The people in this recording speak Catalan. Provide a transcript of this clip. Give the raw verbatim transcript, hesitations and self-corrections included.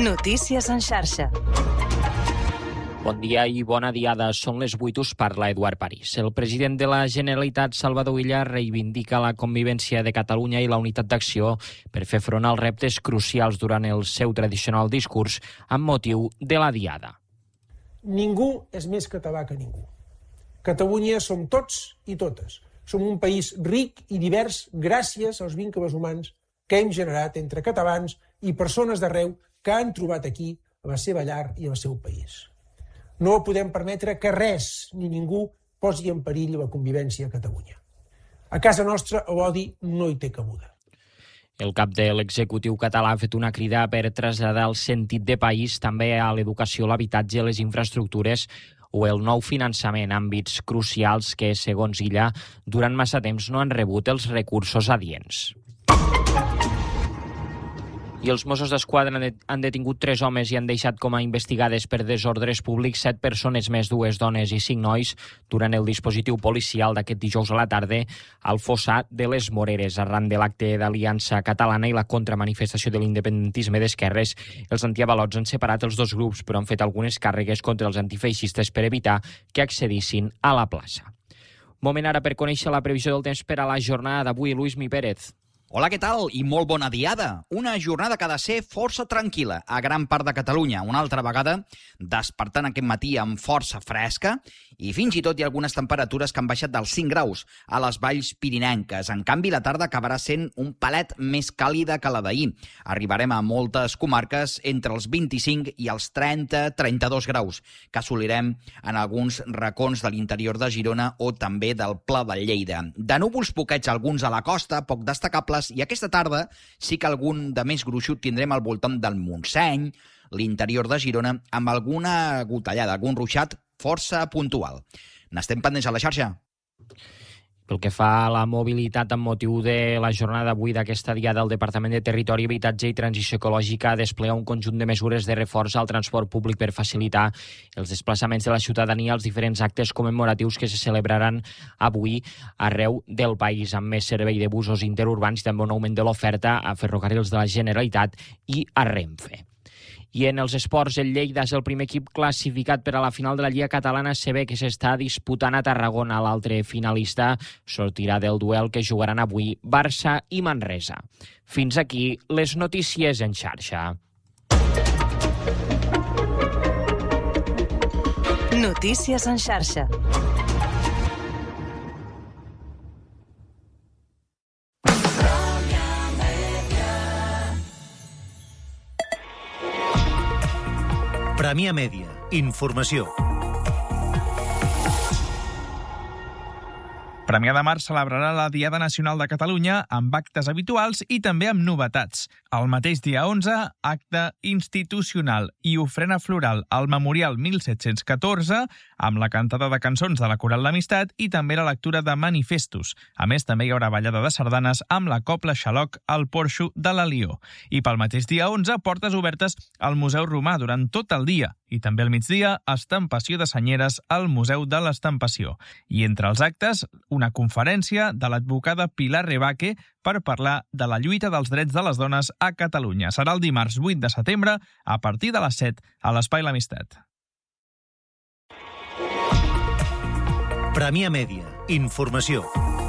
Notícies en xarxa. Bon dia i bona diada. Són les vuit, us parla Eduard París. El president de la Generalitat, Salvador Illa, reivindica la convivència de Catalunya i la unitat d'acció per fer front als reptes crucials durant el seu tradicional discurs amb motiu de la Diada. Ningú és més català que ningú. Catalunya som tots i totes. Som un país ric i divers gràcies als vincles humans que hem generat entre catalans i persones d'arreu que han trobat aquí la seva llar i el seu país. No podem permetre que res ni ningú posi en perill la convivència a Catalunya. A casa nostra l'odi no hi té cabuda. El cap de l'executiu català ha fet una crida per traslladar el sentit de país també a l'educació, l'habitatge, les infraestructures o el nou finançament, àmbits crucials que, segons Illa, durant massa temps no han rebut els recursos adients. I els Mossos d'Esquadra han detingut tres homes i han deixat com a investigades per desordres públics set persones més, dues dones i cinc nois, durant el dispositiu policial d'aquest dijous a la tarda al Fossar de les Moreres. Arran de l'acte d'Aliança Catalana i la contramanifestació de l'independentisme d'esquerres, els antiavalots han separat els dos grups, però han fet algunes càrregues contra els antifeixistes per evitar que accedissin a la plaça. Moment ara per conèixer la previsió del temps per a la jornada d'avui. Luis Mi Pérez. Hola, què tal? I molt bona diada. Una jornada que ha de ser força tranquil·la a gran part de Catalunya. Una altra vegada despertant aquest matí amb força fresca i fins i tot hi ha algunes temperatures que han baixat dels cinc graus a les valls pirinenques. En canvi, la tarda acabarà sent un palet més càlida que la d'ahir. Arribarem a moltes comarques entre els vint-i-cinc i els trenta a trenta-dos graus, que assolirem en alguns racons de l'interior de Girona o també del Pla de Lleida. De núvols poquets, alguns a la costa, poc destacables, i aquesta tarda sí que algun de més gruixut tindrem al voltant del Montseny, l'interior de Girona, amb alguna gotellada, algun ruixat força puntual. N'estem pendents a la xarxa. Pel que fa a la mobilitat amb motiu de la jornada d'avui d'aquesta diada, el Departament de Territori, Habitatge i Transició Ecològica desplega un conjunt de mesures de reforç al transport públic per facilitar els desplaçaments de la ciutadania als diferents actes commemoratius que se celebraran avui arreu del país, amb més servei de busos interurbans i també un augment de l'oferta a ferrocarrils de la Generalitat i a Renfe. I en els esports, el Lleida és el primer equip classificat per a la final de la Lliga Catalana C B que s'està disputant a Tarragona. L'altre finalista sortirà del duel que jugaran avui Barça i Manresa. Fins aquí les notícies en xarxa. Notícies en xarxa. Premià Mèdia. Informació. Premià de Mar celebrarà la Diada Nacional de Catalunya amb actes habituals i també amb novetats. El mateix dia onze, acte institucional i ofrena floral al Memorial mil set-cents catorze, amb la cantada de cançons de la Coral d'Amistat i també la lectura de manifestos. A més, també hi haurà ballada de sardanes amb la Cobla Xaloc al Porxo de l'Alió. I pel mateix dia onze, portes obertes al Museu Romà durant tot el dia. I també al migdia, estampació de senyeres al Museu de l'Estampació. I entre els actes, una conferència de l'advocada Pilar Rebaque per parlar de la lluita dels drets de les dones a Catalunya. Serà el dimarts vuit de setembre a partir de les set a l'Espai L'Amistat. Premià Mèdia. Informació.